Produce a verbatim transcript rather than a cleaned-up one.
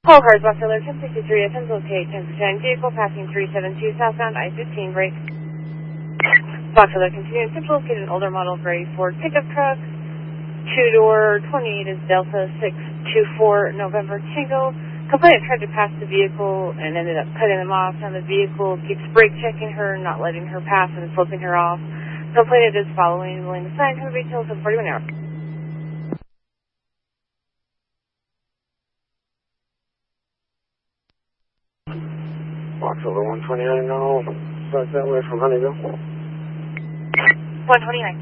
All cars, Box Alert, ten sixty-three, attempts locate, ten percent vehicle passing three seventy-two southbound I fifteen, break. Box Alert, continuing, attempt to locate an older model gray Ford pickup truck. Two-door, twenty-eight is Delta six two four November Tango. Complainant tried to pass the vehicle and ended up cutting them off, and the vehicle keeps brake checking her, not letting her pass and flipping her off. Complainant is following, willing to sign her details of forty-one hours. Box over one twenty-nine now, start that way from Honeyville. one twenty-nine.